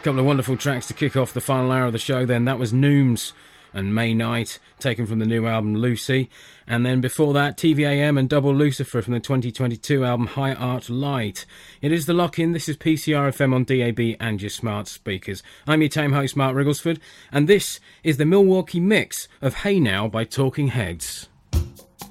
Couple of wonderful tracks to kick off the final hour of the show then. That was Nooms and May Night, taken from the new album Lucy. And then before that, TVAM and Double Lucifer from the 2022 album High Art Light. It is The Lock-In. This is PCR FM on DAB and your smart speakers. I'm your tame host, Mark Rigglesford, and this is the Milwaukee mix of Hey Now by Talking Heads.